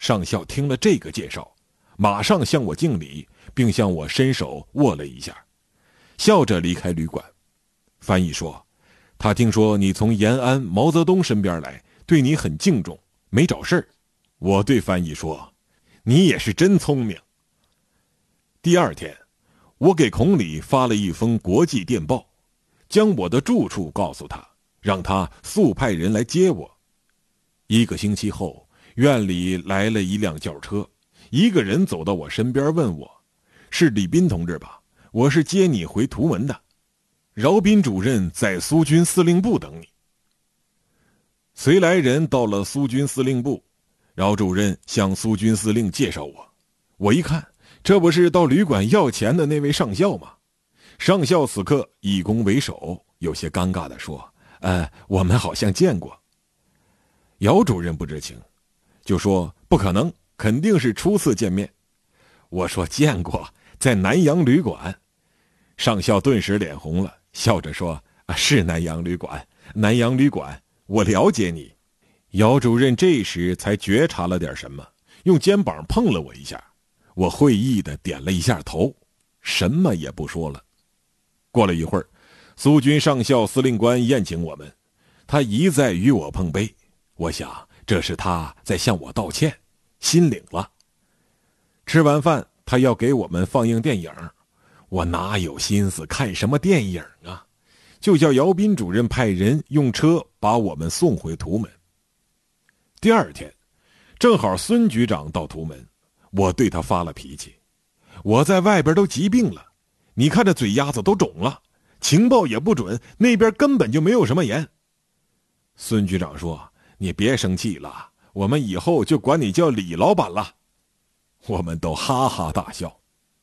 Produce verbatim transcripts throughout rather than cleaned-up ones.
上校听了这个介绍，马上向我敬礼，并向我伸手握了一下，笑着离开旅馆。翻译说，他听说你从延安毛泽东身边来，对你很敬重，没找事儿。我对翻译说，你也是真聪明。第二天，我给孔里发了一封国际电报，将我的住处告诉他，让他速派人来接我。一个星期后，院里来了一辆轿车，一个人走到我身边问我，是李斌同志吧？我是接你回图门的，饶斌主任在苏军司令部等你。随来人到了苏军司令部，饶主任向苏军司令介绍我，我一看，这不是到旅馆要钱的那位上校吗？上校此刻以弓为首，有些尴尬地说，呃，我们好像见过。姚主任不知情，就说不可能，肯定是初次见面。我说见过，在南洋旅馆。上校顿时脸红了，笑着说，啊，是南洋旅馆，南洋旅馆，我了解你。姚主任这时才觉察了点什么，用肩膀碰了我一下，我会意地点了一下头，什么也不说了。过了一会儿，苏军上校司令官宴请我们，他一再与我碰杯，我想这是他在向我道歉，心领了。吃完饭，他要给我们放映电影，我哪有心思看什么电影啊，就叫姚斌主任派人用车把我们送回图门。第二天，正好孙局长到图门，我对他发了脾气，我在外边都疾病了，你看这嘴丫子都肿了，情报也不准，那边根本就没有什么盐。孙局长说，你别生气了，我们以后就管你叫李老板了。我们都哈哈大笑。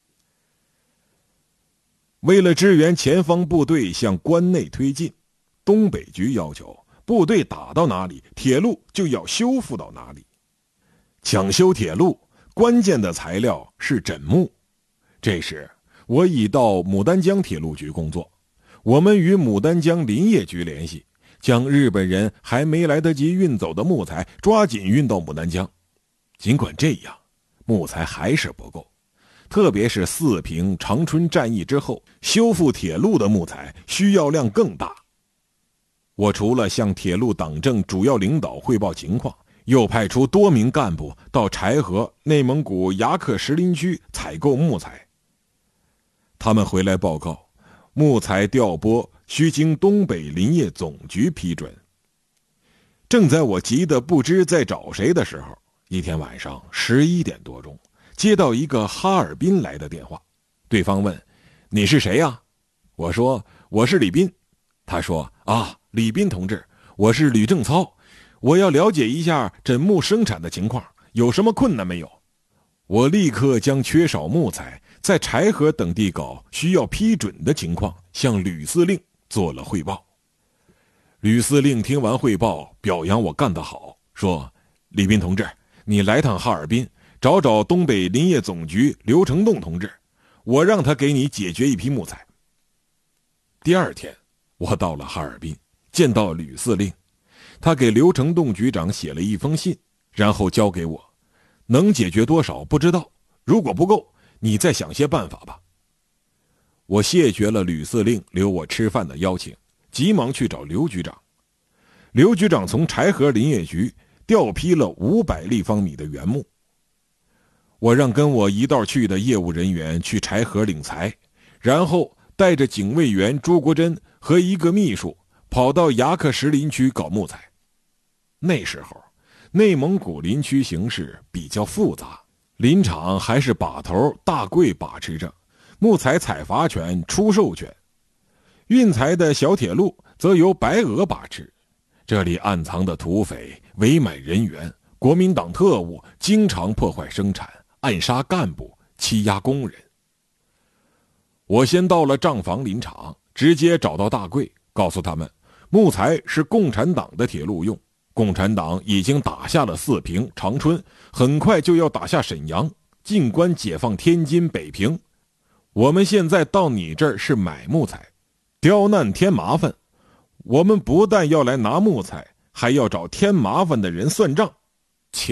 为了支援前方部队向关内推进，东北局要求部队打到哪里，铁路就要修复到哪里。抢修铁路关键的材料是枕木。这时我已到牡丹江铁路局工作，我们与牡丹江林业局联系，将日本人还没来得及运走的木材抓紧运到牡丹江。尽管这样，木材还是不够，特别是四平、长春战役之后，修复铁路的木材需要量更大。我除了向铁路党政主要领导汇报情况，又派出多名干部到柴河、内蒙古牙克石林区采购木材。他们回来报告，木材调拨需经东北林业总局批准。正在我急得不知在找谁的时候，一天晚上十一点多钟，接到一个哈尔滨来的电话，对方问，你是谁呀？我说，我是李斌。他说，啊，李斌同志，我是吕正操，我要了解一下枕木生产的情况，有什么困难没有？我立刻将缺少木材在柴河等地搞需要批准的情况向吕司令做了汇报。吕司令听完汇报，表扬我干得好，说，李斌同志，你来趟哈尔滨，找找东北林业总局刘成栋同志，我让他给你解决一批木材。第二天，我到了哈尔滨，见到吕司令，他给刘成栋局长写了一封信，然后交给我，能解决多少不知道，如果不够，你再想些办法吧。我谢绝了吕司令留我吃饭的邀请，急忙去找刘局长。刘局长从柴河林业局调批了五百立方米的原木。我让跟我一道去的业务人员去柴河领材，然后带着警卫员朱国珍和一个秘书跑到牙克石林区搞木材。那时候内蒙古林区形势比较复杂，林场还是把头大贵把持着，木材采伐权、出售权，运材的小铁路则由白俄把持。这里暗藏的土匪、伪满人员、国民党特务经常破坏生产，暗杀干部，欺压工人。我先到了账房林场，直接找到大贵，告诉他们木材是共产党的铁路用，共产党已经打下了四平、长春，很快就要打下沈阳，进关解放天津、北平。我们现在到你这儿是买木材，刁难添麻烦，我们不但要来拿木材，还要找添麻烦的人算账。